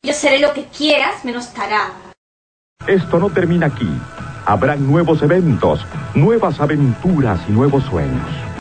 Yo seré lo que quieras, menos tarada. Esto no termina aquí. Habrán nuevos eventos, nuevas aventuras y nuevos sueños.